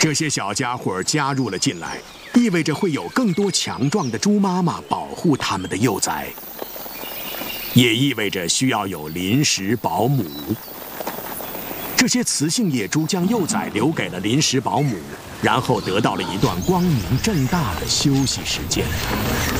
这些小家伙加入了进来，意味着会有更多强壮的猪妈妈保护它们的幼崽，也意味着需要有临时保姆。这些雌性野猪将幼崽留给了临时保姆，然后得到了一段光明正大的休息时间。